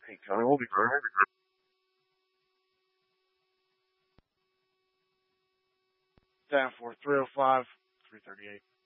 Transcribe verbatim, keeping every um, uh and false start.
Hey, Connie, we'll be right back. Down for three oh five, three thirty-eight.